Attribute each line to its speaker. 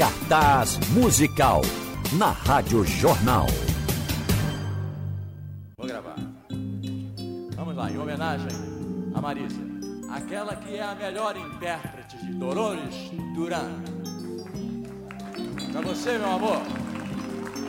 Speaker 1: Cartaz Musical, na Rádio Jornal.
Speaker 2: Vou gravar. Vamos lá, em homenagem a Marisa, aquela que é a melhor intérprete de Dolores Duran. Pra você, meu amor.